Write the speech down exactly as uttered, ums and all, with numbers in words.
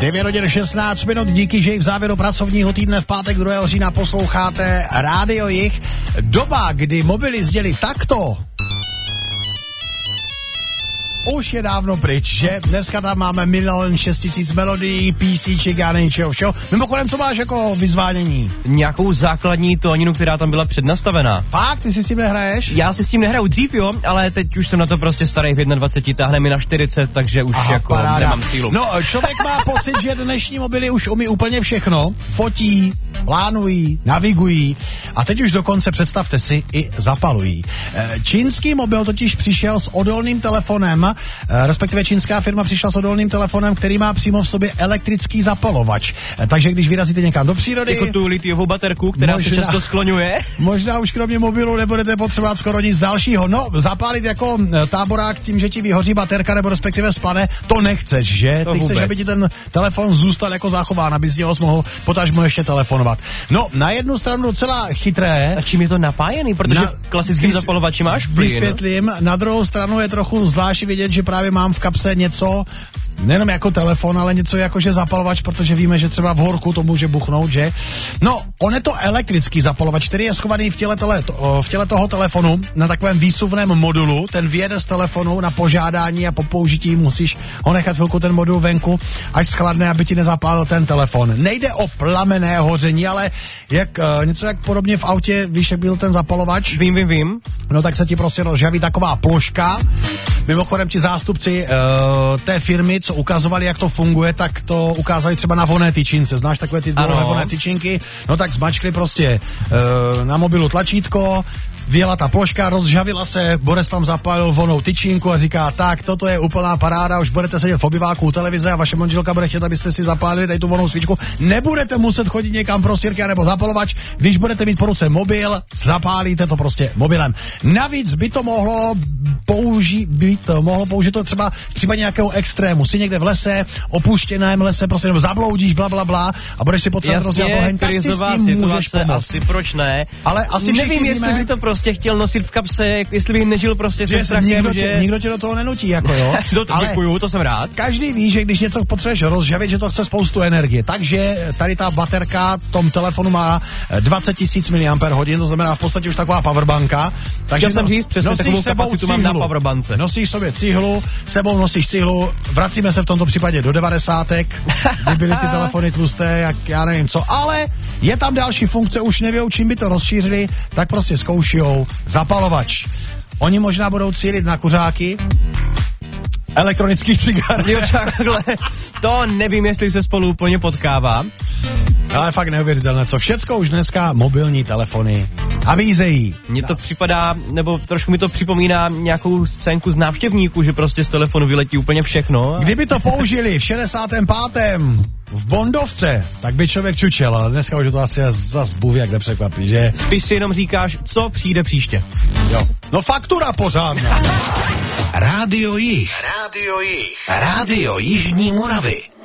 devět hodin šestnáct minut, díky, že i v závěru pracovního týdne v pátek druhého října posloucháte Rádio Jich. Doba, kdy mobily zděli takto, už je dávno pryč, že? Dneska tam máme milion šest tisíc melodií, písíček a něčeho všeho. Mimochodem, co máš jako vyzvánění? Nějakou základní tóninu, která tam byla přednastavená. Fakt? Ty si s tím nehraješ? Já si s tím nehraju dřív, jo, ale teď už jsem na to prostě starý v dvacet jedna, táhne mi na čtyřicet, takže už Aha, jako paráda. nemám sílu. No, člověk má pocit, že dnešní mobily už umí úplně všechno. Fotí, plánují, navigují a teď už dokonce, představte si, i zapalují. Čínský mobil totiž přišel s odolným telefonem, respektive čínská firma přišla s odolným telefonem, který má přímo v sobě elektrický zapalovač. Takže když vyrazíte někam do přírody... Jako tu litiovou baterku, která možná, se často skloňuje. Možná už kromě mobilu nebudete potřebovat skoro nic dalšího. No, zapálit jako táborák tím, že ti vyhoří baterka nebo respektive splane, to nechceš, že? To Ty vůbec. chceš, aby ti ten telefon zůstal jako zachován, aby z něho mohl potažmo ještě telefonovat. No, na jednu stranu docela chytré. A čím je to napájený? Protože na, klasickým zapalovačem máš plyn. Vysvětlím. Na druhou stranu je trochu zvláštní vidět, že právě mám v kapse něco, nejenom jako telefon, ale něco jako, že zapalovač, protože víme, že třeba v horku to může buchnout, že? No, on je to elektrický zapalovač, který je schovaný v těle, tele, v těle toho telefonu na takovém výsuvném modulu. Ten vyjede z telefonu na požádání a po použití musíš ho nechat chvilku ten modul venku, až schladne, aby ti nezapálil ten telefon. Nejde o plamenné hoření, ale jak, uh, něco jak podobně v autě, víš, jak byl ten zapalovač? Vím, vím, vím. No tak se ti prostě rozžaví taková ploška. Mimochodem ti zástupci uh, té firmy, co ukazovali, jak to funguje, tak to ukázali třeba na vonné tyčince. Znáš takové ty dlouhé vonné tyčinky? No tak zmačkli prostě uh, na mobilu tlačítko, vyjela ta ploška, rozžavila se, Boris tam zapálil vonou tyčinku a říká, tak toto je úplná paráda, už budete sedět v obyváku u televize a vaše manželka bude chtět, abyste si zapálili tady tu vonou svíčku. Nebudete muset chodit někam pro sirky nebo zapalovač, když budete mít po ruce mobil, zapálíte to prostě mobilem. Navíc by to mohlo použít, by to mohlo použít to třeba v případě nějakého extrému. Si někde v lese, opuštěném lese, prostě nebo zabloudíš, bla, bla, bla a budeš si potřebovat rozdělat oheň, tak si s tím můžeš pomoct. Asi proč ne? Ale asi nevím, jestli víme, by to prostě chtěl nosit v kapse, jestli by nežil prostě se strachem, nikdo že... Tě, nikdo tě do toho nenutí, jako jo. do to, ale děkuju, to jsem rád. Každý ví, že když něco potřebuješ rozžavit, že to chce spoustu energie. Takže tady ta baterka v tom telefonu má dvacet tisíc miliampérhodin, to znamená v podstatě už taková powerbanka. Takže chtěl jsem říct, přesně takovou kapacitu mám na powerbance. Nosíš sobě cihlu, sebou nosíš cihlu, vracíme se v tomto případě do devadesátek, kdy byly ty telefony tlusté, jak já nevím co, ale je tam další funkce, už nevědou, čím by to rozšířili, tak prostě zkoušijou zapalovač. Oni možná budou cílit na kuřáky, elektronických cigaret. Jo, takhle. To nevím, jestli se spolu úplně potkává. Ale fakt neuvěřitelné, co všecko už dneska mobilní telefony nabízejí. Mně to připadá, nebo trošku mi to připomíná nějakou scénku z Návštěvníků, že prostě z telefonu vyletí úplně všechno. A... Kdyby to použili v šedesátém pátém v Bondovce, tak by člověk čučel, ale dneska už je to asi zas bůh jak nepřekvapí, že? Spíš si jenom říkáš, co přijde příště. Jo. No faktura pořádná. Rádio Jich. Rádio Jich. Rádio Jižní Moravy.